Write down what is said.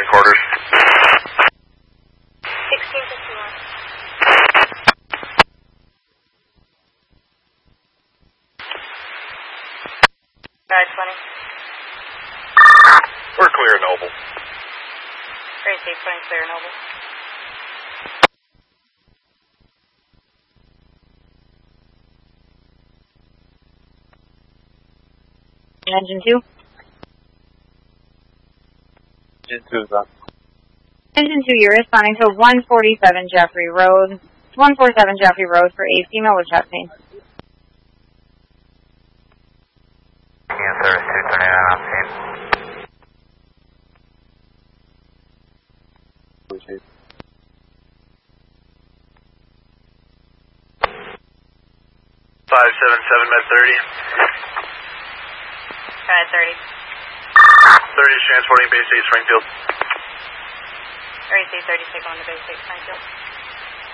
transporting quarters. 1651. Guard 20. We're clear, Noble. Very safe, 20 clear, Noble. Engine 2? Engine 2 is up. Engine 2, you're responding to 147 Jeffrey Road. 147 Jeffrey Road for a female with chest pain. Service 229 on scene. 577 med 30. Guide 30. 30 is transporting base 8 Springfield. Very safe, 30 take on the base 8 Springfield.